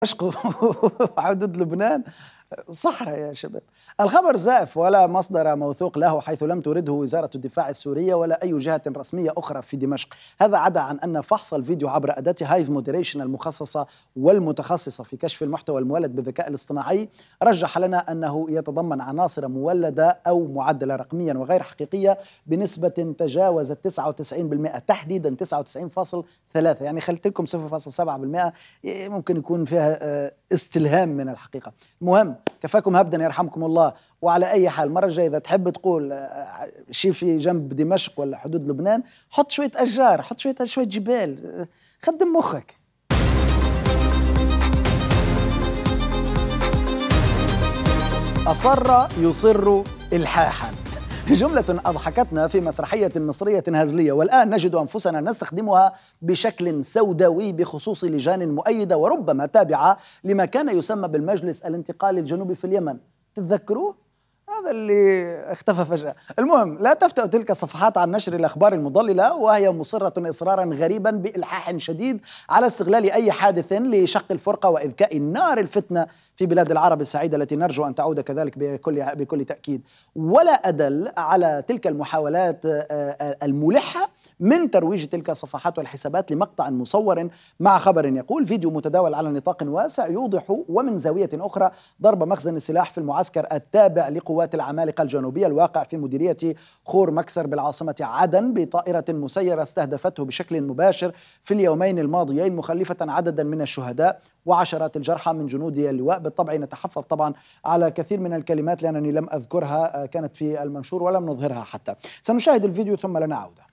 دمشق وحدود لبنان صحراء يا شباب. الخبر زائف ولا مصدر موثوق له، حيث لم تورده وزارة الدفاع السورية ولا أي جهة رسمية أخرى في دمشق. هذا عدا عن أن فحص الفيديو عبر أداة هايف مودريشن المخصصة والمتخصصة في كشف المحتوى المولد بالذكاء الاصطناعي رجح لنا أنه يتضمن عناصر مولدة أو معدلة رقميا وغير حقيقية بنسبة تجاوزت 99%، تحديدا 99.3، يعني خليت لكم 0.7% ممكن يكون فيها استلهام من الحقيقة. المهم كفاكم هبدا يرحمكم الله. وعلى أي حال مرة الجاية إذا تحب تقول شيء في جنب دمشق ولا حدود لبنان، حط شوية أشجار، حط شوية جبال، خدم مخك. أصر يصر إلحاحا، جملة أضحكتنا في مسرحية مصرية هزلية، والآن نجد أنفسنا نستخدمها بشكل سوداوي بخصوص لجان مؤيدة وربما تابعة لما كان يسمى بالمجلس الانتقالي الجنوبي في اليمن. تتذكروه؟ هذا اللي اختفى فجأة. المهم لا تفتأ تلك الصفحات عن نشر الأخبار المضللة، وهي مصرة إصرارا غريبا بإلحاح شديد على استغلال أي حادث لشق الفرقة وإذكاء نار الفتنة في بلاد العرب السعيدة التي نرجو أن تعود كذلك بكل تأكيد. ولا أدل على تلك المحاولات الملحة من ترويج تلك الصفحات والحسابات لمقطع مصور مع خبر يقول فيديو متداول على نطاق واسع يوضح ومن زاوية أخرى ضرب مخزن السلاح في المعسكر التابع لقوات العمالقة الجنوبية الواقع في مديرية خور مكسر بالعاصمة عدن بطائرة مسيرة استهدفته بشكل مباشر في اليومين الماضيين، مخلفة عددا من الشهداء وعشرات الجرحى من جنود اللواء. بالطبع نتحفظ طبعا على كثير من الكلمات لأنني لم أذكرها، كانت في المنشور ولم نظهرها حتى. سنشاهد الفيديو ثم لنا عودة.